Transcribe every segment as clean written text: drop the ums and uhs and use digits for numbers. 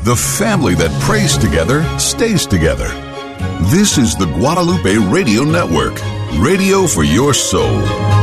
The family that prays together stays together. This is the Guadalupe Radio Network, radio for your soul.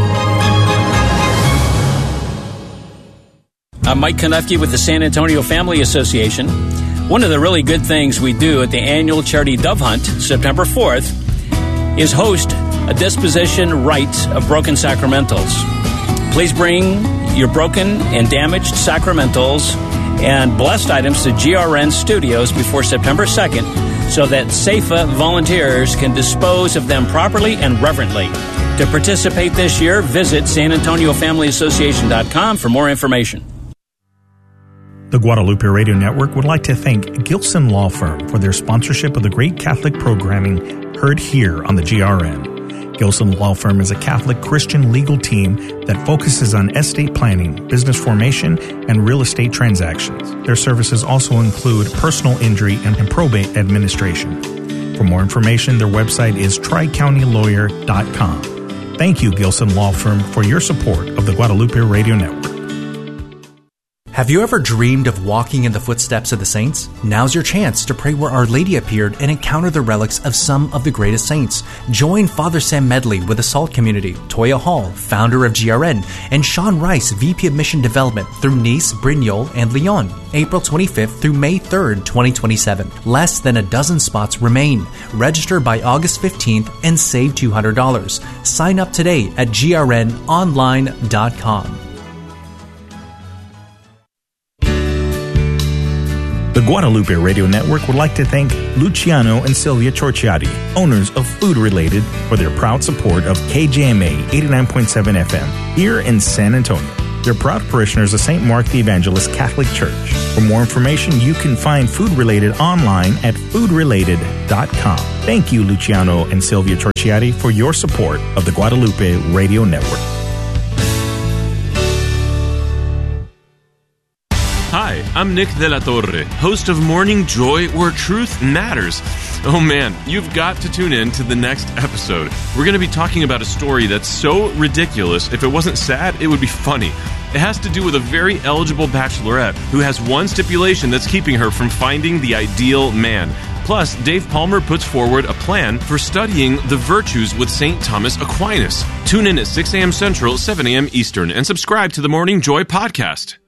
I'm Mike Konufke with the San Antonio Family Association. One of the really good things we do at the annual Charity Dove Hunt, September 4th, is host a disposition rite of broken sacramentals. Please bring your broken and damaged sacramentals and blessed items to GRN Studios before September 2nd so that SAFA volunteers can dispose of them properly and reverently. To participate this year, visit SanAntonioFamilyAssociation.com for more information. The Guadalupe Radio Network would like to thank Gilson Law Firm for their sponsorship of the great Catholic programming heard here on the GRN. Gilson Law Firm is a Catholic Christian legal team that focuses on estate planning, business formation, and real estate transactions. Their services also include personal injury and probate administration. For more information, their website is tricountylawyer.com. Thank you, Gilson Law Firm, for your support of the Guadalupe Radio Network. Have you ever dreamed of walking in the footsteps of the saints? Now's your chance to pray where Our Lady appeared and encounter the relics of some of the greatest saints. Join Father Sam Medley with the SALT community, Toya Hall, founder of GRN, and Sean Rice, VP of Mission Development through Nice, Brignoles, and Lyon, April 25th through May 3rd, 2027. Less than a dozen spots remain. Register by August 15th and save $200. Sign up today at grnonline.com. The Guadalupe Radio Network would like to thank Luciano and Sylvia Torchiati, owners of Food Related, for their proud support of KJMA 89.7 FM here in San Antonio. They're proud parishioners of St. Mark the Evangelist Catholic Church. For more information, you can find Food Related online at foodrelated.com. Thank you, Luciano and Sylvia Torchiati, for your support of the Guadalupe Radio Network. Hi, I'm Nick De La Torre, host of Morning Joy, where truth matters. Oh man, you've got to tune in to the next episode. We're going to be talking about a story that's so ridiculous, if it wasn't sad, it would be funny. It has to do with a very eligible bachelorette who has one stipulation that's keeping her from finding the ideal man. Plus, Dave Palmer puts forward a plan for studying the virtues with St. Thomas Aquinas. Tune in at 6 a.m. Central, 7 a.m. Eastern, and subscribe to the Morning Joy podcast.